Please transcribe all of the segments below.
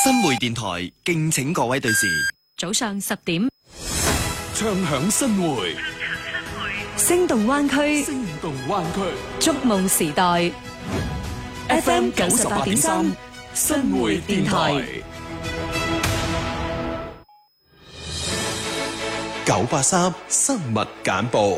新會電台敬請各位對視。 早上10點， 唱響新會， 聲動灣區， 聲動灣區， 觸夢時代。FM 98.3，新會電台。 983新聞簡報。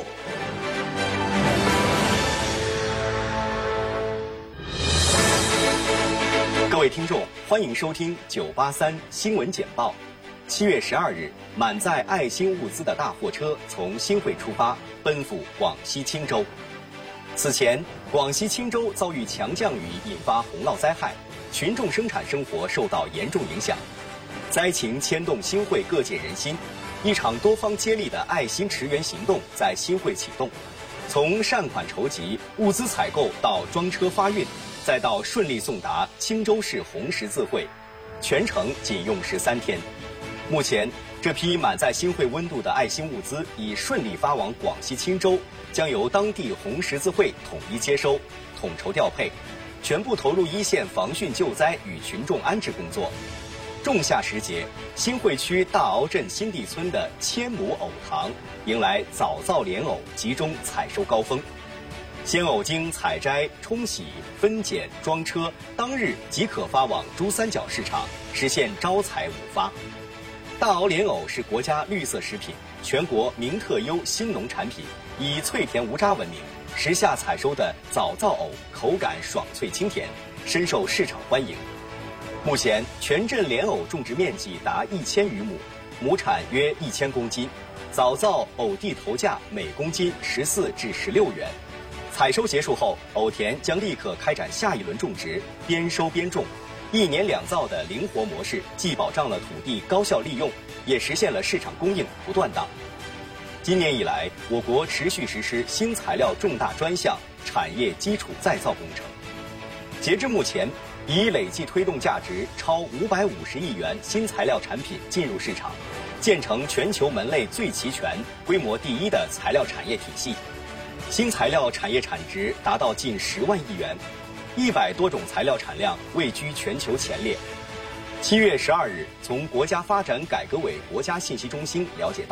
各位聽眾，歡迎收聽983新聞簡報。7月12日，滿載愛心物資的大貨車從新會出發，奔赴廣西青州。此前，廣西青州遭遇強降雨，引發洪澇災害，群眾生產生活受到嚴重影響。災情牽動新會各界人心。 一場多方接力的愛心馳援行動在新會啟動，從善款籌集、物資採購到裝車發運，再到順利送達青州市紅十字會，全程僅用13天。目前，這批滿載新會溫度的愛心物資已順利發往廣西青州，將由當地紅十字會統一接收、統籌調配，全部投入一線防汛救災與群眾安置工作。 仲夏時節，新會區大坳鎮新地村的千畝藕塘迎來早造蓮藕集中採收高峰。鮮藕經採摘、沖洗、分揀、裝車，當日即可發往珠三角市場，實現招採5發。大坳蓮藕是國家綠色食品、全國名特優新農產品，以脆甜無渣聞名。時下採收的早造藕口感爽脆清甜，深受市場歡迎。 目前，全鎮蓮藕種植面積達1000餘畝，亩產約1000公斤。早造藕地投價每公斤14至16元。採收結束後，藕田將立刻開展下一輪種植，邊收邊種，1年2造的靈活模式，既保障了土地高效利用，也實現了市場供應不斷檔。今年以來，我國持續實施新材料重大專項產業基礎再造工程。截至目前， 已累計推動價值超550億元新材料產品進入市場，建成全球門類最齊全、規模第一的材料產業體系。新材料產業產值達到近10萬億元，100多種材料產量位居全球前列。7月12日，從國家發展改革委國家信息中心了解到。